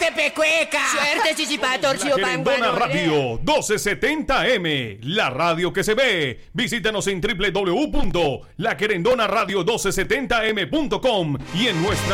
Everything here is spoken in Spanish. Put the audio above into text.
pecueca! Suerte, Chichipato, La Querendona Radio 1270M, la radio que se ve. Visítanos en www.laquerendonaradio1270m.com y en nuestra